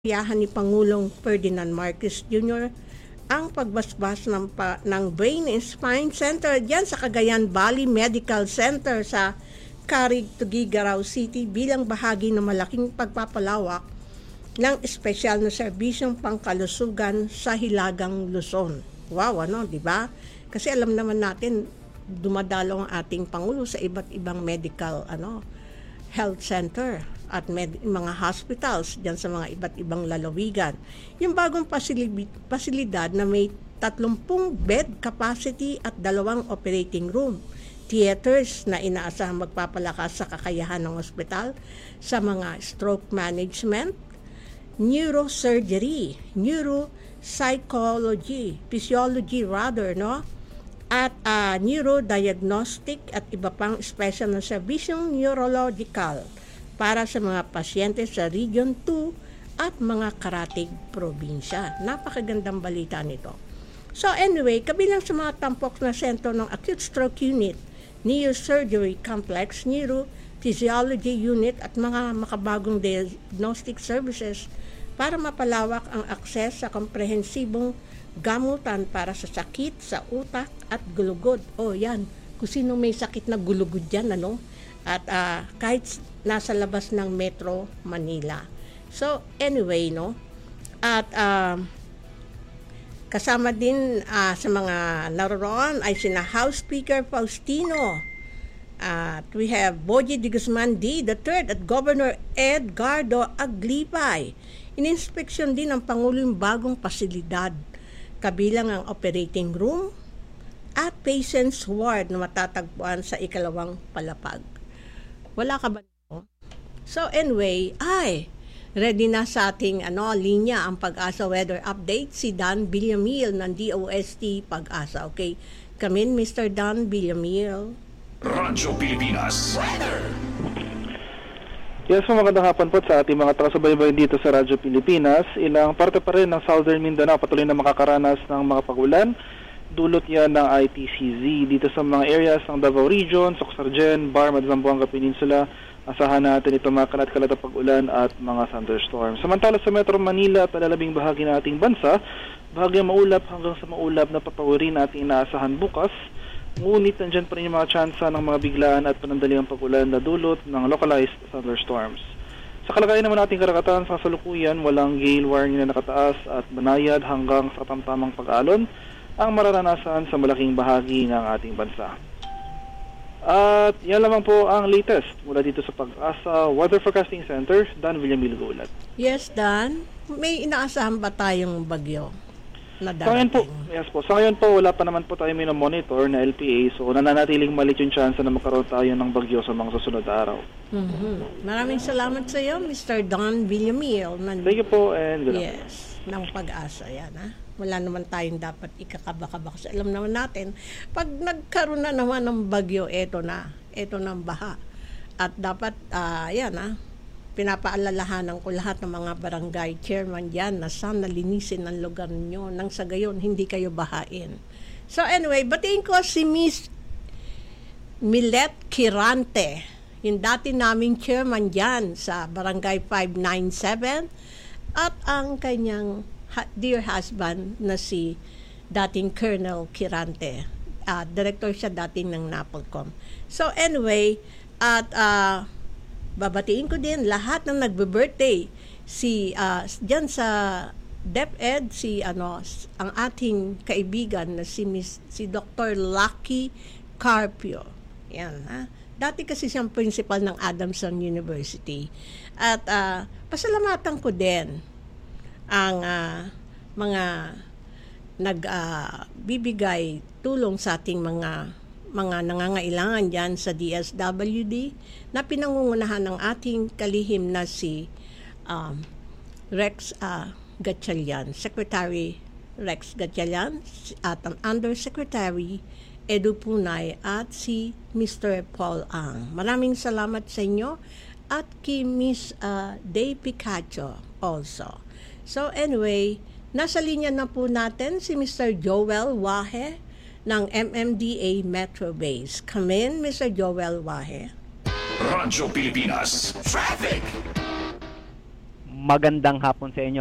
Yahan ni Pangulong Ferdinand Marcos Jr. ang pagbasbas ng Brain and Spine Center diyan sa Cagayan Valley Medical Center sa Carig, Tuguegarao City bilang bahagi ng malaking pagpapalawak ng espesyal na serbisyong pangkalusugan sa Hilagang Luzon. Wow, di ba? Kasi alam naman natin dumadalo ang ating Pangulo sa iba't ibang medical health center at mga hospitals dyan sa mga iba't ibang lalawigan. Yung bagong pasilidad na may 30 bed capacity at 2 operating room, theaters na inaasahang magpapalakas sa kakayahan ng ospital sa mga stroke management, neurosurgery, neuropsychology, physiology at neurodiagnostic at iba pang special na serbisyong neurological para sa mga pasyente sa Region 2 at mga karatig probinsya. Napakagandang balita nito. So anyway, kabilang sa mga tampok na sentro ng Acute Stroke Unit, Neurosurgery Complex, Neurophysiology Unit at mga makabagong diagnostic services para mapalawak ang akses sa komprehensibong gamutan para sa sakit sa utak at gulugod. Yan. Kung sino may sakit na gulugod dyan, At kahit nasa labas ng Metro Manila. So, anyway, At kasama din sa mga naroon ay sina House Speaker Faustino. At we have Bogie de Guzman D. III at Governor Edgardo Aglipay. Ininspeksyon din ng Pangulo yung bagong pasilidad, kabilang ang operating room at patient's ward na matatagpuan sa 2nd palapag. Wala ka ba nito? So anyway, ready na sa ating linya ang Pag-asa Weather Update, si Dan Villamil ng DOST Pag-asa. Okay, come in Mr. Dan Villamil. Radyo Pilipinas Weather. Yes, magandang hapon po sa ating mga taga-subaybay dito sa Radyo Pilipinas. Ilang parte pa rin ng Southern Mindanao patuloy na makakaranas ng mga pag-ulan. Dulot yan ng ITCZ dito sa mga areas ng Davao Region, Socsargen, Barma, Zamboanga Peninsula. Asahan natin ito mga kalat-kalat na pag-ulan at mga thunderstorms. Samantala sa Metro Manila at palalabing bahagi ng ating bansa, bahagyang maulap hanggang sa maulap na papawirin natin inaasahan bukas. Ngunit nandyan pa rin yung mga tsansa ng mga biglaan at panandaliang pag-ulan na dulot ng localized thunderstorms. Sa kalagayan naman nating karagatan sa kasalukuyan, walang gale warning na nakataas at banayad hanggang sa tamtamang pag-alon ang mararanasan sa malaking bahagi ng ating bansa. At yan lamang po ang latest mula dito sa Pag-asa Weather Forecasting Center, Dan Villamil Gulat. Yes, Dan. May inaasahan ba tayong bagyo na darating? Sa ngayon po, wala pa naman po tayo minomonitor na LPA, so nananatiling malit yung chance na magkaroon tayo ng bagyo sa mga susunod na araw. Maraming salamat sa iyo, Mr. Don Villamil. Thank you po and good luck. Yes, ng Pag-asa yan, Wala naman tayong dapat ikakabaka-baka. Kasi alam naman natin, pag nagkaroon na naman ng bagyo, eto na ang baha. At dapat, pinapaalalahanan ko lahat ng mga barangay chairman dyan na sana linisin ang lugar nyo nang sa gayon hindi kayo bahain. So anyway, batiin ko si Miss Milet Kirante, yung dati naming chairman dyan sa Barangay 597 at ang kanyang dear husband na si dating Colonel Kirante. Director siya dating ng NAPOLCOM. So anyway, at babatiin ko din lahat ng nagbe-birthday diyan sa DepEd ang ating kaibigan na si Dr. Lucky Carpio. Yan, Dati kasi siyang principal ng Adamson University. At pasalamatan ko din ang mga nagbibigay tulong sa ating mga nangangailangan dyan sa DSWD na pinangungunahan ng ating kalihim na si Rex Gatchalian, Secretary Rex Gatchalian, at ang Undersecretary Edu Punay at si Mr. Paul Ang. Maraming salamat sa inyo at kay Miss Day Picacho also. So anyway, nasa linya na po natin si Mr. Joel Wahe ng MMDA Metro Base. Come in, Mr. Joel Wahe. Radyo Pilipinas Traffic. magandang hapon sa inyo.